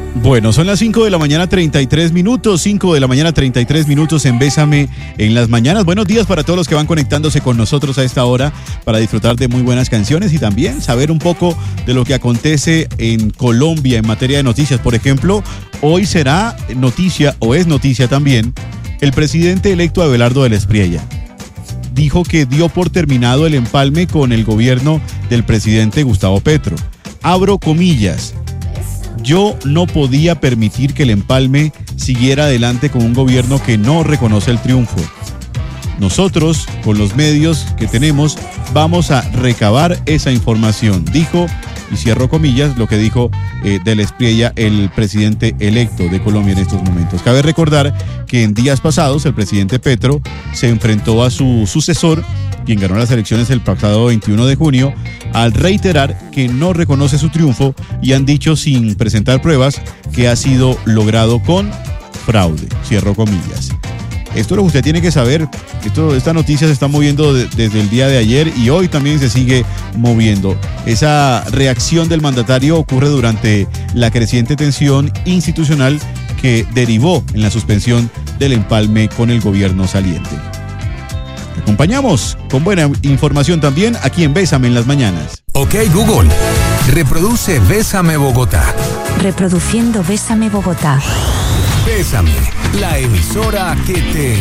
Bueno, son las 5 de la mañana 33 minutos, 5 de la mañana 33 minutos en Bésame en las mañanas. Buenos días para todos los que van conectándose con nosotros a esta hora para disfrutar de muy buenas canciones y también saber un poco de lo que acontece en Colombia en materia de noticias. Por ejemplo, hoy será noticia o es noticia también el presidente electo Abelardo del Espriella. Dijo que dio por terminado el empalme con el gobierno del presidente Gustavo Petro. Abro comillas. Yo no podía permitir que el empalme siguiera adelante con un gobierno que no reconoce el triunfo. Nosotros, con los medios que tenemos, vamos a recabar esa información, dijo, y cierro comillas, lo que dijo del Espriella, el presidente electo de Colombia en estos momentos. Cabe recordar que en días pasados el presidente Petro se enfrentó a su sucesor, quien ganó las elecciones el pasado 21 de junio, al reiterar que no reconoce su triunfo y han dicho sin presentar pruebas que ha sido logrado con fraude. Cierro comillas. Esto es lo que usted tiene que saber. Esta noticia se está moviendo desde el día de ayer y hoy también se sigue moviendo. Esa reacción del mandatario ocurre durante la creciente tensión institucional que derivó en la suspensión del empalme con el gobierno saliente. Te acompañamos con buena información también aquí en Bésame en las mañanas. Ok, Google, reproduce Bésame Bogotá. Reproduciendo Bésame Bogotá. Bésame, la emisora que te